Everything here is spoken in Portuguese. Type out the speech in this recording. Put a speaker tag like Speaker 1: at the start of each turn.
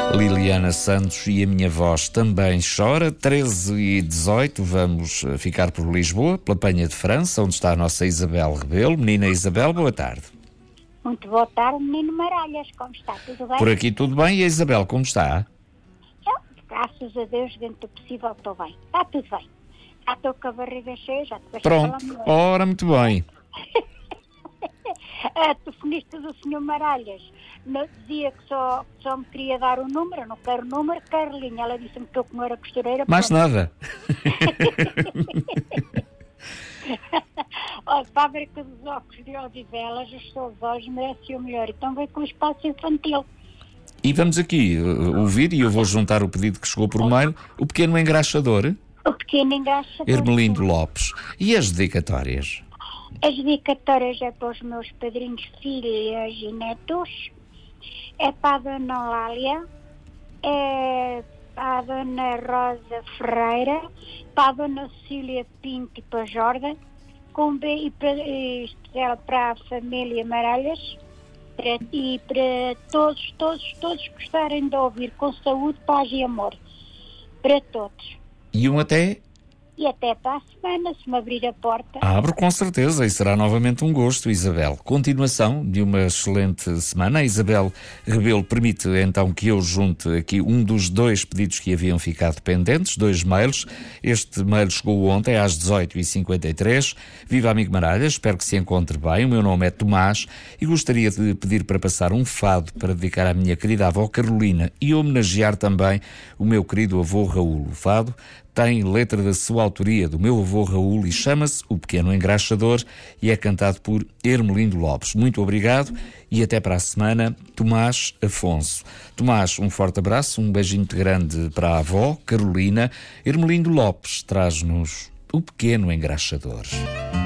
Speaker 1: Liliana Santos e a minha voz também chora. 13h18, vamos ficar por Lisboa, pela Penha de França, onde está a nossa Isabel Rebelo. Menina Isabel, boa tarde.
Speaker 2: Muito boa tarde, menino Maralhas, como está? Tudo bem?
Speaker 1: Por aqui tudo bem, e a Isabel, como está?
Speaker 2: Eu, graças a Deus, dentro do possível estou bem. Está tudo bem. Já estou com a barriga cheia, já depois
Speaker 1: Pronto, ora, muito bem.
Speaker 2: A telefonista do Sr. Maralhas dizia que só me queria dar o número, eu não quero o número, Carlinha. Ela disse-me que eu não era costureira.
Speaker 1: Mais nada.
Speaker 2: Olha, fábrica dos óculos de Odivelas, os seus olhos merecem o melhor. Então vem com o espaço infantil.
Speaker 1: E vamos aqui ouvir, e eu vou juntar o pedido que chegou por mail, o pequeno engraxador,
Speaker 2: O pequeno engraxador.
Speaker 1: Hermelindo Lopes. E as dedicatórias?
Speaker 2: As dedicatórias é para os meus padrinhos, filhas e netos. É para a Dona Lália, é para a Dona Rosa Ferreira, para a Dona Cecília Pinto e para a Jorda, e especial para a família Maralhas, e para todos que gostarem de ouvir, com saúde, paz e amor. Para todos.
Speaker 1: E um até?
Speaker 2: E até para a semana, se me abrir a porta.
Speaker 1: Abro com certeza, e será novamente um gosto, Isabel. Continuação de uma excelente semana. A Isabel Rebelo permite então que eu junte aqui um dos dois pedidos que haviam ficado pendentes, 2 mails. Este mail chegou ontem às 18h53. Viva amigo Maralhas, espero que se encontre bem. O meu nome é Tomás e gostaria de pedir para passar um fado para dedicar à minha querida avó Carolina e homenagear também o meu querido avô Raul. O fado tem letra da sua autoria, do meu avô Raul, e chama-se O Pequeno Engraxador e é cantado por Hermelindo Lopes. Muito obrigado e até para a semana, Tomás Afonso. Tomás, um forte abraço, um beijinho muito grande para a avó, Carolina. Hermelindo Lopes traz-nos O Pequeno Engraxador.